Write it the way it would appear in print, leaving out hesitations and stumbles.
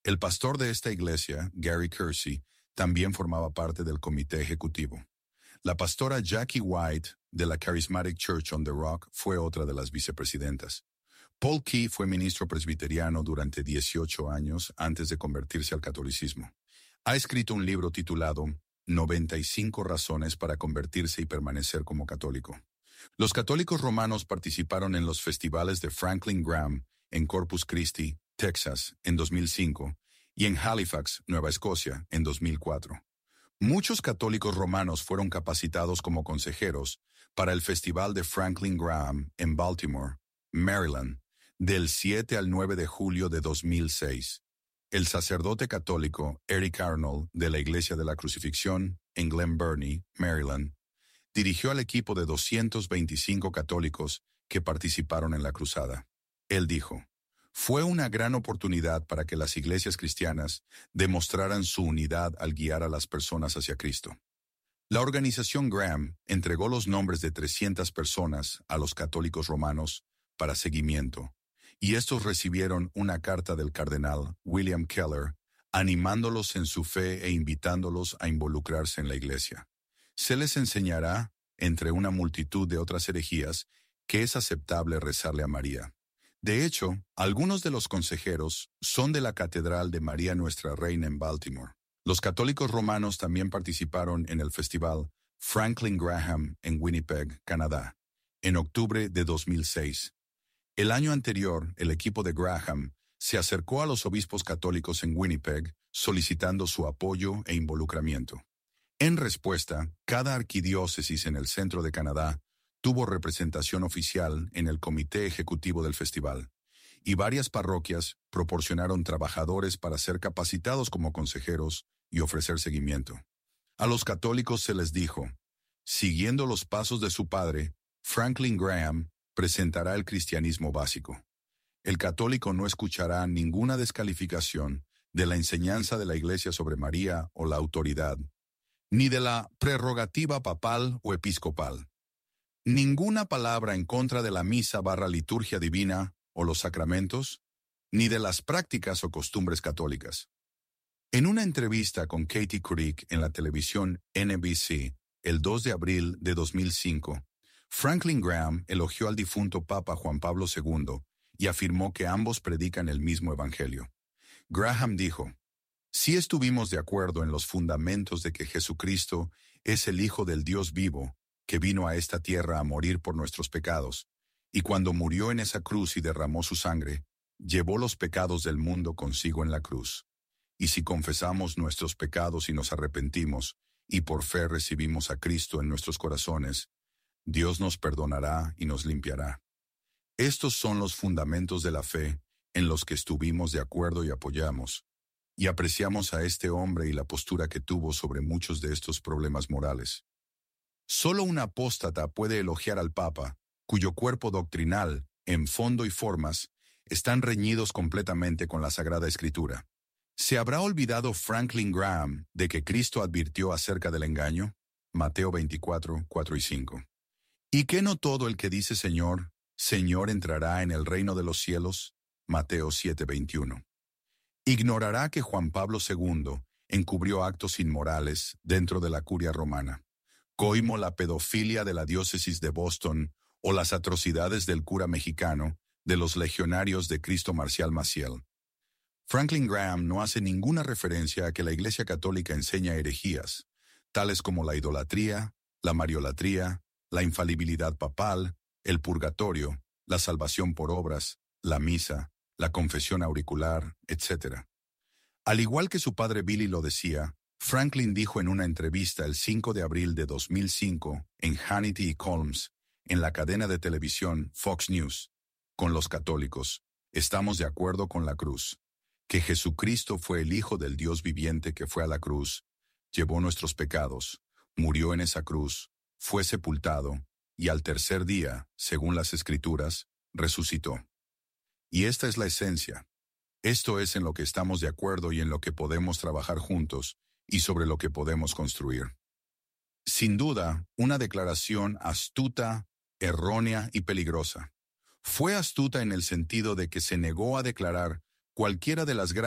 El pastor de esta iglesia, Gary Kersey, también formaba parte del comité ejecutivo. La pastora Jackie White, de la Charismatic Church on the Rock, fue otra de las vicepresidentas. Paul Key fue ministro presbiteriano durante 18 años antes de convertirse al catolicismo. Ha escrito un libro titulado 95 razones para convertirse y permanecer como católico. Los católicos romanos participaron en los festivales de Franklin Graham en Corpus Christi, Texas, en 2005, y en Halifax, Nueva Escocia, en 2004. Muchos católicos romanos fueron capacitados como consejeros para el Festival de Franklin Graham en Baltimore, Maryland, del 7 al 9 de julio de 2006. El sacerdote católico Eric Arnold, de la Iglesia de la Crucifixión, en Glen Burnie, Maryland, dirigió al equipo de 225 católicos que participaron en la cruzada. Él dijo: fue una gran oportunidad para que las iglesias cristianas demostraran su unidad al guiar a las personas hacia Cristo. La organización Graham entregó los nombres de 300 personas a los católicos romanos para seguimiento, y estos recibieron una carta del cardenal William Keller animándolos en su fe e invitándolos a involucrarse en la iglesia. Se les enseñará, entre una multitud de otras herejías, que es aceptable rezarle a María. De hecho, algunos de los consejeros son de la Catedral de María Nuestra Reina en Baltimore. Los católicos romanos también participaron en el festival Franklin Graham en Winnipeg, Canadá, en octubre de 2006. El año anterior, el equipo de Graham se acercó a los obispos católicos en Winnipeg solicitando su apoyo e involucramiento. En respuesta, cada arquidiócesis en el centro de Canadá tuvo representación oficial en el comité ejecutivo del festival, y varias parroquias proporcionaron trabajadores para ser capacitados como consejeros y ofrecer seguimiento. A los católicos se les dijo: siguiendo los pasos de su padre, Franklin Graham presentará el cristianismo básico. El católico no escuchará ninguna descalificación de la enseñanza de la Iglesia sobre María o la autoridad, ni de la prerrogativa papal o episcopal. Ninguna palabra en contra de la misa / liturgia divina o los sacramentos, ni de las prácticas o costumbres católicas. En una entrevista con Katie Couric en la televisión NBC el 2 de abril de 2005, Franklin Graham elogió al difunto Papa Juan Pablo II y afirmó que ambos predican el mismo evangelio. Graham dijo: sí estuvimos de acuerdo en los fundamentos de que Jesucristo es el Hijo del Dios vivo, que vino a esta tierra a morir por nuestros pecados, y cuando murió en esa cruz y derramó su sangre, llevó los pecados del mundo consigo en la cruz. Y si confesamos nuestros pecados y nos arrepentimos, y por fe recibimos a Cristo en nuestros corazones, Dios nos perdonará y nos limpiará. Estos son los fundamentos de la fe en los que estuvimos de acuerdo y apoyamos, y apreciamos a este hombre y la postura que tuvo sobre muchos de estos problemas morales. Solo un apóstata puede elogiar al Papa, cuyo cuerpo doctrinal, en fondo y formas, están reñidos completamente con la Sagrada Escritura. ¿Se habrá olvidado Franklin Graham de que Cristo advirtió acerca del engaño? Mateo 24, 4 y 5. ¿Y qué no todo el que dice Señor, Señor entrará en el reino de los cielos? Mateo 7, 21. Ignorará que Juan Pablo II encubrió actos inmorales dentro de la curia romana, coimo la pedofilia de la diócesis de Boston o las atrocidades del cura mexicano de los legionarios de Cristo Marcial Maciel. Franklin Graham no hace ninguna referencia a que la Iglesia Católica enseña herejías, tales como la idolatría, la mariolatría, la infalibilidad papal, el purgatorio, la salvación por obras, la misa, la confesión auricular, etc. Al igual que su padre Billy lo decía, Franklin dijo en una entrevista el 5 de abril de 2005 en Hannity y Colmes, en la cadena de televisión Fox News: con los católicos, estamos de acuerdo con la cruz, que Jesucristo fue el Hijo del Dios viviente que fue a la cruz, llevó nuestros pecados, murió en esa cruz, fue sepultado, y al tercer día, según las Escrituras, resucitó. Y esta es la esencia. Esto es en lo que estamos de acuerdo y en lo que podemos trabajar juntos, y sobre lo que podemos construir. Sin duda, una declaración astuta, errónea y peligrosa. Fue astuta en el sentido de que se negó a declarar cualquiera de las